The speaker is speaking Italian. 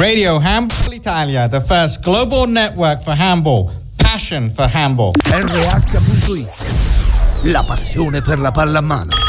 Radio Handball Italia, the first global network for handball. Passion for handball. RH.it, la passione per la pallamano.